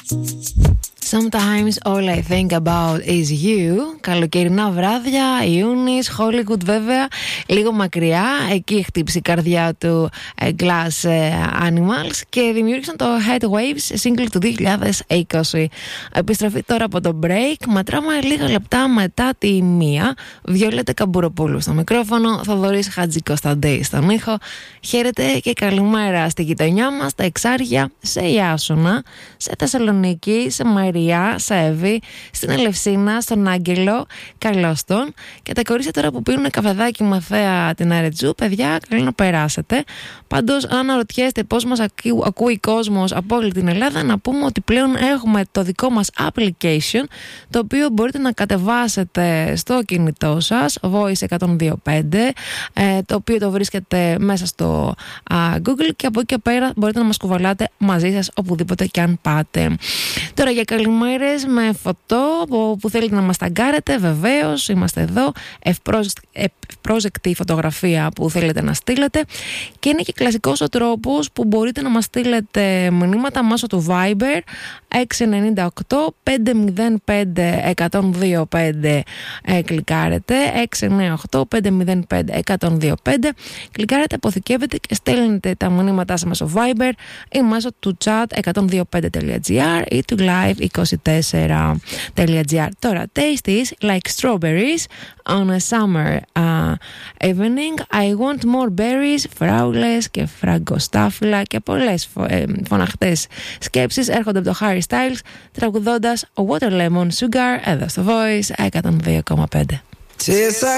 Sometimes all I think about is you. Καλοκαιρινά βράδια, Ιούνις, Hollywood βέβαια, λίγο μακριά. Εκεί χτύπησε η καρδιά του Glass Animals και δημιούργησαν το Heat Waves, single του 2020. Επιστροφή τώρα από το break. Μετράμε λίγα λεπτά μετά τη 1. Βιολέτα Καμπουροπούλου στο μικρόφωνο, Θοδωρής Χατζικοσταντέη στον ήχο. Χαίρετε και καλημέρα στη γειτονιά μας, στα Εξάρια, σε Ιάσονα, σε Θεσσαλονίκη, σε Μαριά, σε Εύη, στην Ελευσίνα, στον Άγγελο, καλώς τον. Και τα κορίτσια τώρα που πίνουν καφεδάκι Μαθαία την Αρετζού, παιδιά, καλό να περάσετε. Πάντως, αν αναρωτιέστε πώς μας ακούει κόσμος από όλη την Ελλάδα, να πούμε ότι πλέον έχουμε το δικό μας application, το οποίο μπορείτε να κατεβάσετε στο κινητό σας, Voice 102.5, το οποίο το βρίσκεται μέσα στο Google, και από εκεί και πέρα μπορείτε να μας κουβαλάτε μαζί σας οπουδήποτε και αν πάτε. Τώρα για καλημέρες με φωτό που θέλετε να μας ταγκάρετε, βεβαίως είμαστε εδώ, ευπρόσδεκτη φωτογραφία που θέλετε να στείλετε, και είναι και κλασικός ο τρόπος που μπορείτε να μας στείλετε μηνύματα μέσω του Viber 698 505 125, κλικάρετε 698 505 125, κλικάρετε, αποθηκεύετε και στέλνετε τα μηνύματά σας μέσω Viber ή μέσω του chat 125.gr ή του live24.gr. Τώρα, tasties like strawberries on a summer evening. I want more berries, φράουλες και φραγκοστάφυλλα και πολλές φωναχτές σκέψεις έρχονται από το Harry Styles τραγουδώντας Water Lemon Sugar εδώ στο Voice 102.5.